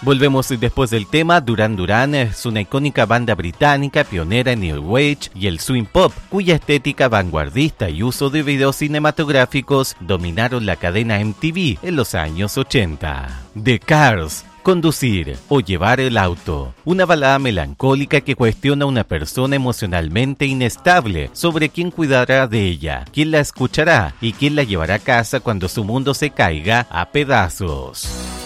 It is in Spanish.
Volvemos después del tema. Duran Duran es una icónica banda británica pionera en New Wave y el swing pop, cuya estética vanguardista y uso de videos cinematográficos dominaron la cadena MTV en los años 80. The Cars, conducir o llevar el auto, una balada melancólica que cuestiona a una persona emocionalmente inestable sobre quién cuidará de ella, quién la escuchará y quién la llevará a casa cuando su mundo se caiga a pedazos.